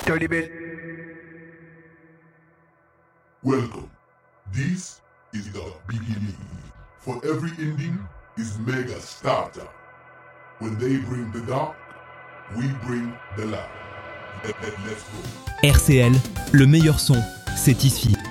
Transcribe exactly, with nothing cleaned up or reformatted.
Tony Bell. Welcome. This is the beginning. For every ending is mega starter. When they bring the dark, we bring the light. Let, let, let's go. R C L, le meilleur son, c'est ici.